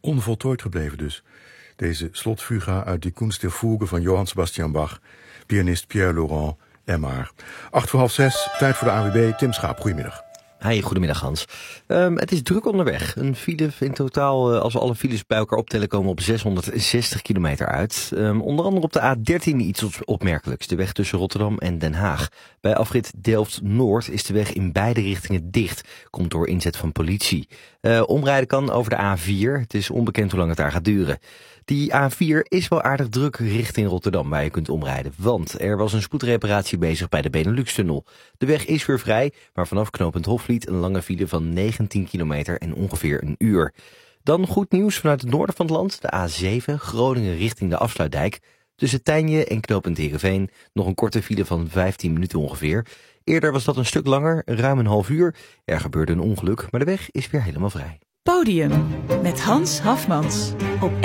onvoltooid gebleven dus. Deze slotfuga uit Die Kunst der Fuge van Johann Sebastian Bach, pianist Pierre Laurent en maar. 5:08, tijd voor de ANWB. Tim Schaap, goedemiddag. Hi, goedemiddag Hans. Het is druk onderweg. Een file in totaal, als we alle files bij elkaar optellen, komen op 660 kilometer uit. Onder andere op de A13 iets opmerkelijks. De weg tussen Rotterdam en Den Haag. Bij afrit Delft-Noord is de weg in beide richtingen dicht. Komt door inzet van politie. Omrijden kan over de A4. Het is onbekend hoe lang het daar gaat duren. Die A4 is wel aardig druk richting Rotterdam waar je kunt omrijden. Want er was een spoedreparatie bezig bij de Benelux-tunnel. De weg is weer vrij, maar vanaf knooppunt Hofvliet een lange file van 19 kilometer en ongeveer een uur. Dan goed nieuws vanuit het noorden van het land. De A7 Groningen richting de Afsluitdijk. Tussen Tijnje en knooppunt Heerenveen nog een korte file van 15 minuten ongeveer. Eerder was dat een stuk langer, ruim een half uur. Er gebeurde een ongeluk, maar de weg is weer helemaal vrij. Podium met Hans Hafmans op